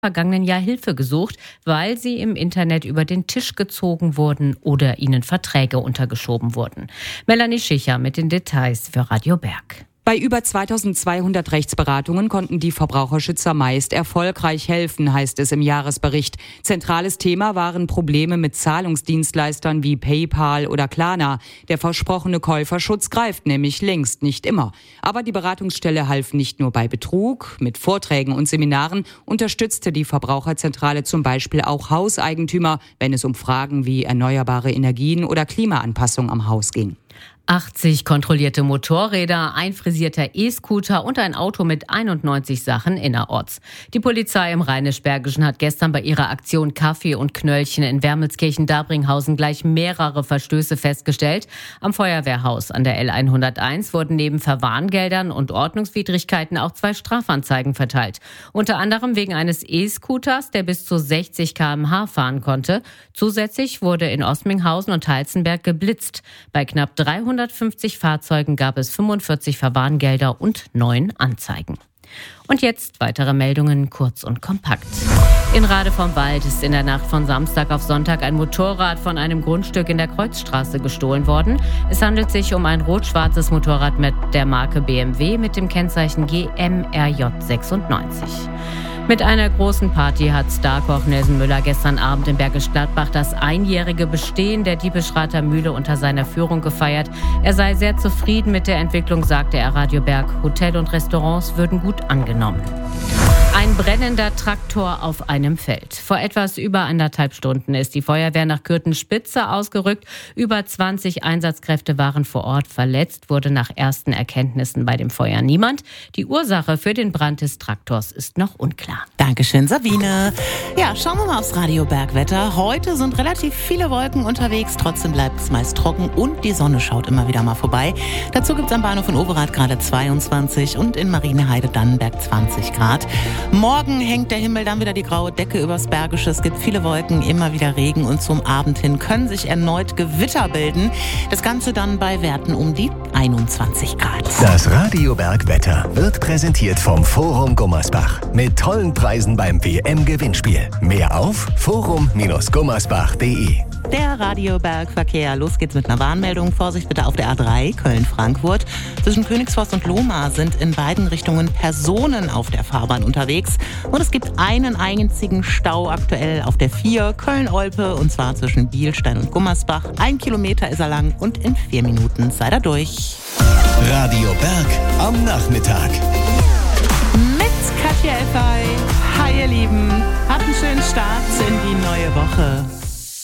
vergangenen Jahr Hilfe gesucht, weil sie im Internet über den Tisch gezogen wurden oder ihnen Verträge untergeschoben wurden. Melanie Schicher mit den Details für Radio Berg. Bei über 2200 Rechtsberatungen konnten die Verbraucherschützer meist erfolgreich helfen, heißt es im Jahresbericht. Zentrales Thema waren Probleme mit Zahlungsdienstleistern wie PayPal oder Klarna. Der versprochene Käuferschutz greift nämlich längst nicht immer. Aber die Beratungsstelle half nicht nur bei Betrug. Mit Vorträgen und Seminaren unterstützte die Verbraucherzentrale zum Beispiel auch Hauseigentümer, wenn es um Fragen wie erneuerbare Energien oder Klimaanpassung am Haus ging. 80 kontrollierte Motorräder, ein frisierter E-Scooter und ein Auto mit 91 Sachen innerorts. Die Polizei im Rheinisch-Bergischen hat gestern bei ihrer Aktion Kaffee und Knöllchen in Wermelskirchen-Dabringhausen gleich mehrere Verstöße festgestellt. Am Feuerwehrhaus an der L101 wurden neben Verwarngeldern und Ordnungswidrigkeiten auch 2 Strafanzeigen verteilt. Unter anderem wegen eines E-Scooters, der bis zu 60 km/h fahren konnte. Zusätzlich wurde in Osminghausen und Heizenberg geblitzt. Bei knapp 350 Fahrzeugen gab es 45 Verwarngelder und 9 Anzeigen. Und jetzt weitere Meldungen kurz und kompakt. In Rade vom Wald ist in der Nacht von Samstag auf Sonntag ein Motorrad von einem Grundstück in der Kreuzstraße gestohlen worden. Es handelt sich um ein rot-schwarzes Motorrad mit der Marke BMW mit dem Kennzeichen GMRJ96. Mit einer großen Party hat Starkoch Nelson Müller gestern Abend in Bergisch Gladbach das einjährige Bestehen der Diepeschrather Mühle unter seiner Führung gefeiert. Er sei sehr zufrieden mit der Entwicklung, sagte er Radio Berg. Hotel und Restaurants würden gut angenommen. Ein brennender Traktor auf einem Feld. Vor etwas über 1,5 Stunden ist die Feuerwehr nach Kürten-Spitze ausgerückt. Über 20 Einsatzkräfte waren vor Ort. Verletzt wurde nach ersten Erkenntnissen bei dem Feuer niemand. Die Ursache für den Brand des Traktors ist noch unklar. Dankeschön, Sabine. Ja, schauen wir mal aufs Radio Bergwetter. Heute sind relativ viele Wolken unterwegs. Trotzdem bleibt es meist trocken und die Sonne schaut immer wieder mal vorbei. Dazu gibt es am Bahnhof in Overath gerade 22 und in Marienheide-Dannenberg 20 Grad. Morgen hängt der Himmel dann wieder die graue Decke übers Bergische. Es gibt viele Wolken, immer wieder Regen und zum Abend hin können sich erneut Gewitter bilden. Das Ganze dann bei Werten um die 21 Grad. Das Radio Bergwetter wird präsentiert vom Forum Gummersbach. Mit tollen Preisen beim WM-Gewinnspiel. Mehr auf forum-gummersbach.de. Der Radio Bergverkehr. Los geht's mit einer Warnmeldung. Vorsicht bitte auf der A3 Köln-Frankfurt. Zwischen Königsforst und Lohmar sind in beiden Richtungen Personen auf der Fahrbahn unterwegs. Und es gibt einen einzigen Stau aktuell auf der 4 Köln-Olpe. Und zwar zwischen Bielstein und Gummersbach. 1 Kilometer ist er lang und in 4 Minuten seid ihr durch. Radio Berg am Nachmittag. Mit Katja Elfay. Hi ihr Lieben. Habt einen schönen Start in die neue Woche.